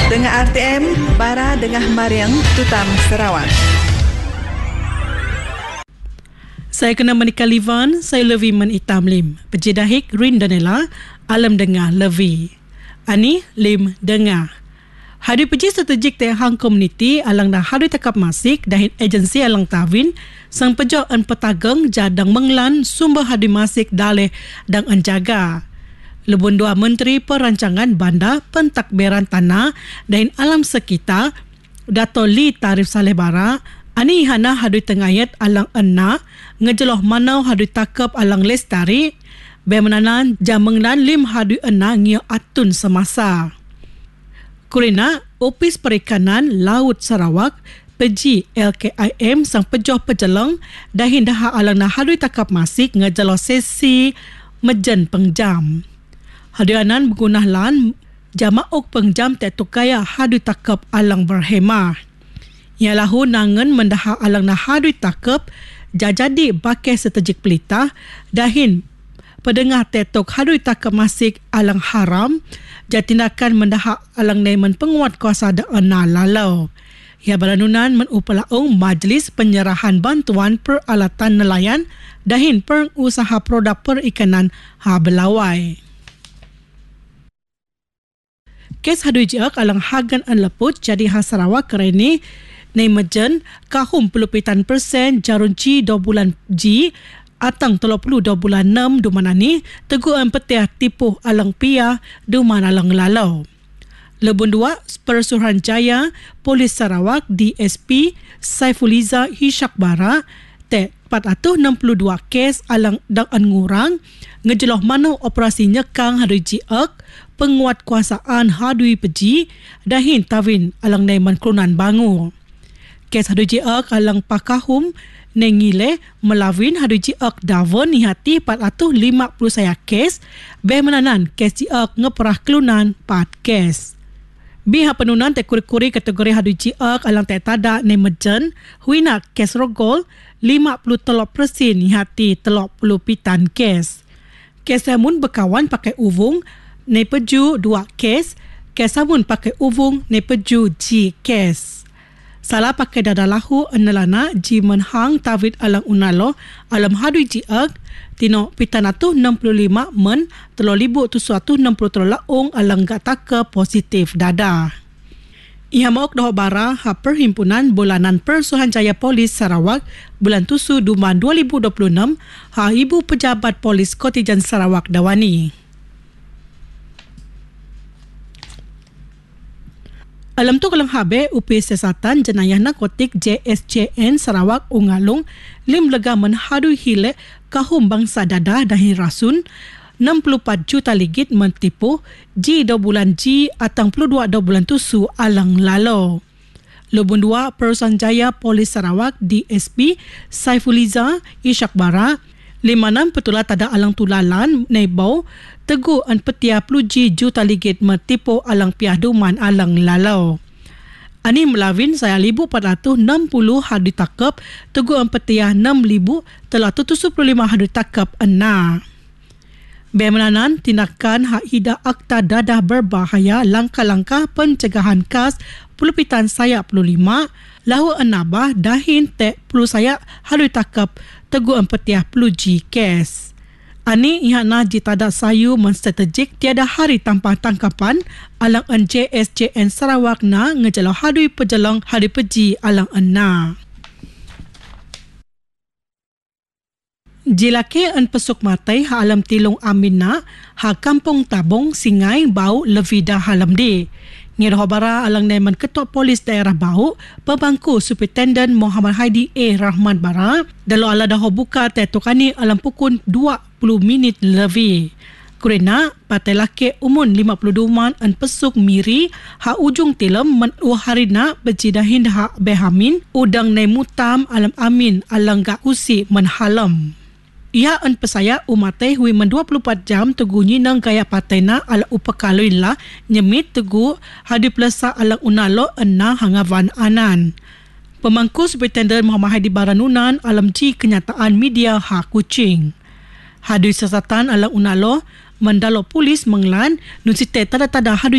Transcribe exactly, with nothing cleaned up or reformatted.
Tengah R T M, Bara Dengah Mariang, Tutam, Sarawak. Saya kena menikah Livan, saya Levi Men Itam Lim. Pejedahik Rin Danela, Alam Dengar Levi. Ani Lim Dengar. Hadui peji strategik teh hang komuniti alang dah hadui takap masik dahin agensi alang tawin sang pejo an petageng jadang menglan sumber hadui masik daleh dang anjaga. Lebun dua Menteri Perancangan Bandar Pentadbiran Tanah dan Alam Sekitar Dato' Lee Tarif Saleh Bara ani hana hadui tengayat alang ena ngejeloh manau hadui takap alang lestari bemenanan jamenglan lim hadui ena ngio atun semasa. Kurina Opis Perikanan Laut Sarawak Peji L K I M sang pejoh pejeleng dahin dah alang na hadui takap masik ngejeloh sesi mejen pengjam. Hadianan bergunah lan jamauk pengjam tetukaya hadui takap alang berhemah. Ialahu nangan mendaha alang na hadui takap jajadi bakai strategik pelita dahin pedengah tetuk hadui takap masik alang haram jatinakan mendaha alang neman penguat kuasa da ena lalau. Ia beranunan menupalaung Majlis Penyerahan Bantuan Peralatan Nelayan dahin pengusaha produk perikanan ha Belawai. Kes hadui jiak alang hagan an leput jadi ha Sarawak kereni nei mejen kahum pelupitan persen jarunci dua bulan ji atang tiga puluh dua bulan enam dumanani teguh an petiah tipuh alang pia duman alang lalau. Lebun dua Persuruhanjaya Polis Sarawak D S P Saifuliza Hisyak Bara te empat ratus enam puluh dua kes alang dang an ngurang ngejeloh manu operasi nyekang hadui jiak penguat kuasaan hadui peji dahin tawin alang neman kelunan bangu. Kes hadui jiak alang pakahum nengile melawin hadui jiak davon nihati empat ratus lima puluh saya kes bemenanan kes jiak ngeperah kelunan empat kes. Biha penunan te kuri-kuri kategori hadui jiak alang te tada nemejen huina kes rogol lima puluh tiga persen nihati tiga puluh pitan kes. Kes samun berkawan pakai uvung ne peju dua kes, kes samun pakai uvung ne peju ji kes. Salah pakai dada lahu enelana ji menhang tawid alang unalo alam hadui jiak tino pitanatu enam puluh lima men telo libu tujuh ratus enam puluh tiga laung alang gataka positif dada. Iha mauk doh bara ha Perhimpunan Bulanan Persuruhanjaya Polis Sarawak bulan tujuh Duman dua ribu dua puluh enam ha Ibu Pejabat Polis Kontijen Sarawak Dawani. Alam tu kalang habe U P Siasatan Jenayah Narkotik J S J N Sarawak Ungalung lim lega menhadui hile kahum bangsa dada dahin rasun enam puluh empat juta ligit mentipu ji dua bulan ji atang puluh dua dua bulan tusu alang lalo. Lebun dua Perusahaanjaya Polis Sarawak D S P Saifuliza Hisyak Bara lima enam petula tada alang tulalan nebau teguh an petia pluji juta ligit mentipu alang piah duman alang lalau. Ani melawin saya libu empat ratus enam puluh hadui takap teguh an petia enam libu telah tujuh puluh lima hadui takap ena. Bemenanan tindakan hak hida akta dadah berbahaya langkah-langkah pencegahan kas pelupitan sayap puluh lima lahu enabah dahin te puluh sayap hadui takap teguh empetiah peluji kes. Ani ihana jitada sayu menstrategik tiada hari tanpa tangkapan alang en J S J N Sarawak na ngejelau hadui pejelong hadui peji alang ena. Jilake an pesuk matai ha alam tilung amina ha kampung tabong singai bau levida halam di. Ngiroh bara alang neman ketua polis daerah bau pebangku Superintendent Muhammad Haidi A. Rahman Bara dalam ala dah buka tetukani alam pukul dua puluh minit lebih. Kurena patai laki umun lima puluh dua man an pesuk miri ha ujung tilem men uharina bejidahin ha behamin udang nemutam alam amin alang ga usi menhalam. Ia an pesaya umateh hui men dua puluh empat jam tegunyi nang gaya patena ala upakaluin la nyemit tegu hadi plesa ala unalo ena hangavan anan. Pemangku Superintendent Muhammad Haidi Baranunan alam ji kenyataan media ha Kuching. Hadui siasatan ala unalo mendalo polis menglan nusite tada-tada hadui